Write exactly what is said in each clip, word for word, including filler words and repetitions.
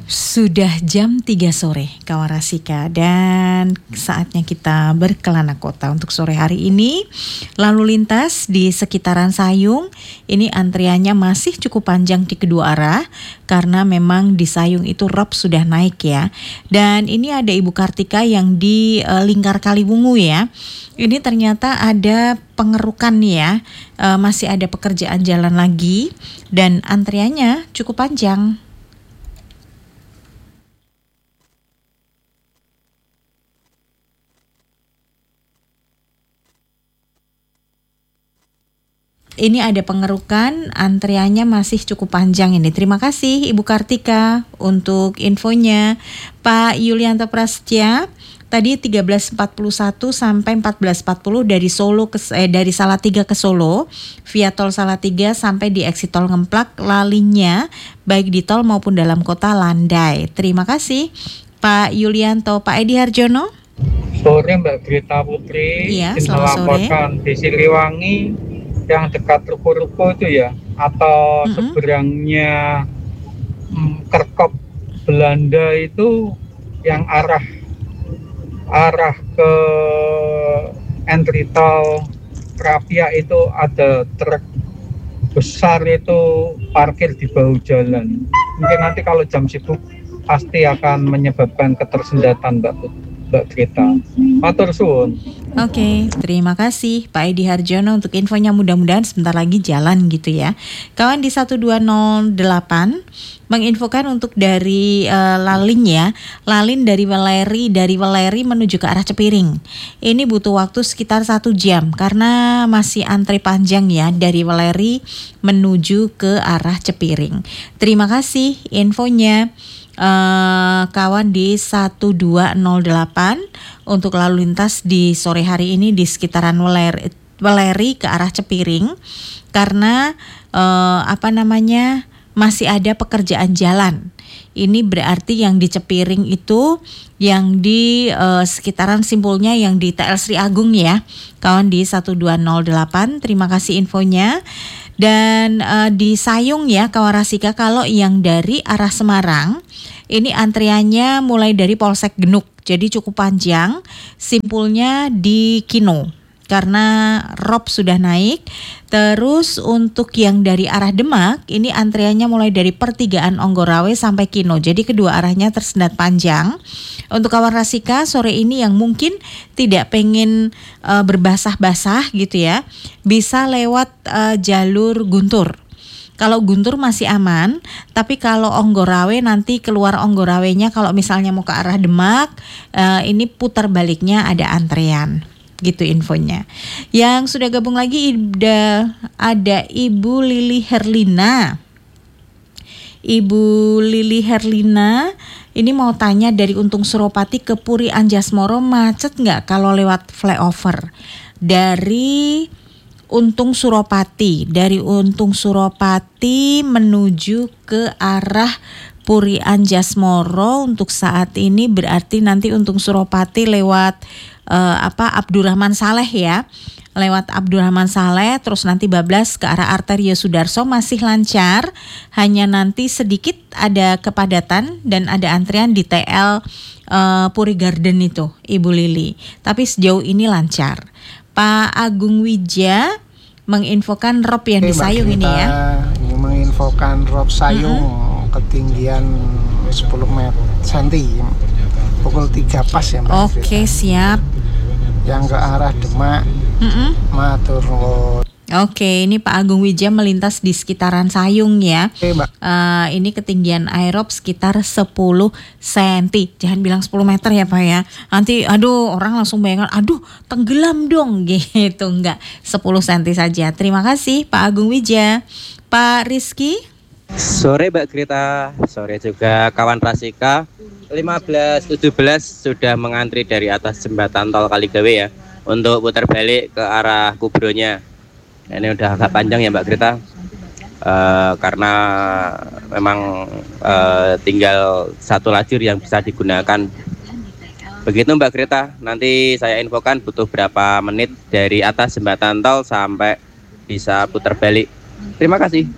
Sudah jam tiga sore, kawan Rasika, dan saatnya kita berkelana kota untuk sore hari ini. Lalu lintas di sekitaran Sayung, ini antriannya masih cukup panjang di kedua arah, karena memang di Sayung itu rob sudah naik ya. Dan ini ada Ibu Kartika yang di uh, Lingkar Kaliwungu ya. Ini ternyata ada pengerukan nih ya, uh, masih ada pekerjaan jalan lagi, dan antriannya cukup panjang. Ini ada pengerukan, antriannya masih cukup panjang ini. Terima kasih Ibu Kartika untuk infonya. Pak Yulianto Prasetya, tadi tiga belas empat puluh satu sampai empat belas empat puluh dari Solo ke eh, dari Salatiga ke Solo via tol Salatiga sampai di exit tol Ngemplak, lalinya baik di tol maupun dalam kota landai. Terima kasih Pak Yulianto. Pak Edi Harjono. Sore Mbak Grita Putri, iya, melaporkan di Siliwangi yang dekat ruko-ruko itu ya, atau mm-hmm. seberangnya mm, Kerkop Belanda itu yang arah arah ke entry tol Krapia itu ada truk besar itu parkir di bahu jalan. Mungkin nanti kalau jam sibuk pasti akan menyebabkan ketersendatan Mbak Mbak Grita. Matur suwun. Oke, okay, terima kasih Pak Edi Harjono untuk infonya, mudah-mudahan sebentar lagi jalan gitu ya. Kawan di satu dua nol delapan menginfokan untuk dari uh, Lalin ya, Lalin dari Weleri, dari Weleri menuju ke arah Cepiring. Ini butuh waktu sekitar satu jam karena masih antri panjang ya dari Weleri menuju ke arah Cepiring. Terima kasih infonya. Uh, kawan di satu dua nol delapan untuk lalu lintas di sore hari ini di sekitaran Weleri, Weleri ke arah Cepiring karena uh, apa namanya masih ada pekerjaan jalan. Ini berarti yang di Cepiring itu yang di uh, sekitaran simpulnya yang di T L Sri Agung ya, kawan di satu dua nol delapan. Terima kasih infonya. Dan uh, di Sayung ya kawan Rasika, kalau yang dari arah Semarang ini antriannya mulai dari Polsek Genuk, jadi cukup panjang, simpulnya di Kino karena rob sudah naik. Terus untuk yang dari arah Demak ini antriannya mulai dari pertigaan Onggorawe sampai Kino, jadi kedua arahnya tersendat panjang. Untuk kawan Rasika sore ini yang mungkin tidak pengen uh, berbasah-basah gitu ya, bisa lewat uh, jalur Guntur. Kalau Guntur masih aman, tapi kalau Onggorawe nanti keluar Onggorawenya kalau misalnya mau ke arah Demak, uh, ini putar baliknya ada antrean. Gitu infonya. Yang sudah gabung lagi ada, ada Ibu Lili Herlina. Ibu Lili Herlina ini mau tanya dari Untung Suropati ke Puri Anjasmoro macet nggak kalau lewat flyover? Dari Untung Suropati, dari Untung Suropati menuju ke arah Puri Anjasmoro untuk saat ini berarti nanti Untung Suropati lewat uh, apa Abdurrahman Saleh ya. Lewat Abdurrahman Saleh terus nanti bablas ke arah Arteria Sudarso masih lancar, hanya nanti sedikit ada kepadatan dan ada antrian di T L uh, Puri Garden itu Ibu Lili. Tapi sejauh ini lancar. Pak Agung Wija menginfokan rob yang di Sayung ini ya. Menginfokan rob Sayung mm-hmm. ketinggian sepuluh sentimeter pukul tiga pas ya Mbak. Oke, okay, siap. Yang ke arah Demak. Mm-hmm. Matur nuwun. Oke, ini Pak Agung Wija melintas di sekitaran Sayung ya. Oke, Mbak. Uh, ini ketinggian aerob sekitar sepuluh sentimeter. Jangan bilang sepuluh meter ya Pak ya. Nanti aduh orang langsung bayangkan, aduh tenggelam dong gitu. Enggak, sepuluh sentimeter saja. Terima kasih Pak Agung Wija. Pak Rizky. Sore Mbak Grita, sore juga kawan Rasika. lima belas tujuh belas sudah mengantri dari atas jembatan tol Kaligawe ya untuk putar balik ke arah Kubronya. Ini udah agak panjang ya Mbak Grita, uh, karena memang uh, tinggal satu lajur yang bisa digunakan. Begitu Mbak Grita, nanti saya infokan butuh berapa menit dari atas jembatan tol sampai bisa putar balik. Terima kasih.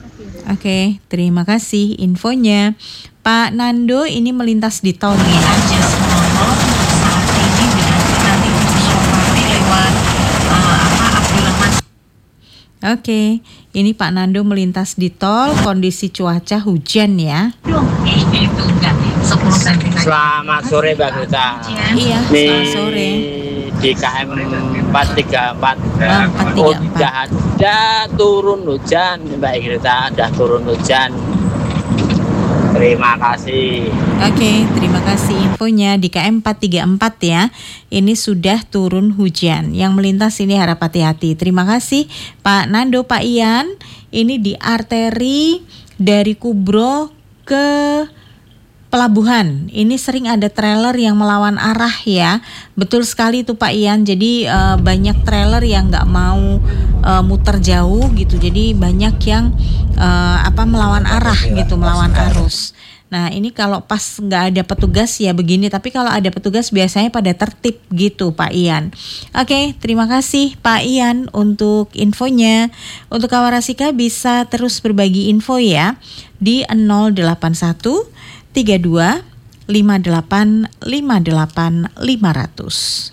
Oke, terima kasih infonya. Pak Nando ini melintas di tol nih. Just Motor saat ini berarti nanti untuk Suropati lewat uh, apa Abdurrahman. Oke, ini Pak Nando melintas di tol, kondisi cuaca hujan ya. Itu enggak sepuluh sentimeter. Selamat sore Mbak Grita. Iya, selamat sore. Di K M empat tiga empat. Oh, empat tiga empat. Udah ada turun hujan Mbak Grita, ada turun hujan. Terima kasih. Oke, terima kasih infonya di K M empat tiga empat ya. Ini sudah turun hujan. Yang melintas ini harap hati-hati. Terima kasih Pak Nando, Pak Ian. Ini di arteri dari Kubro ke Pelabuhan. Ini sering ada trailer yang melawan arah ya. Betul sekali itu Pak Ian. Jadi uh, banyak trailer yang nggak mau uh, muter jauh gitu. Jadi banyak yang uh, apa melawan arah gitu, melawan arus. Nah ini kalau pas nggak ada petugas ya begini. Tapi kalau ada petugas biasanya pada tertib gitu Pak Ian. Oke, terima kasih Pak Ian untuk infonya. Untuk kawan Rasika bisa terus berbagi info ya di nol delapan satu tiga dua lima delapan lima delapan lima nol nol.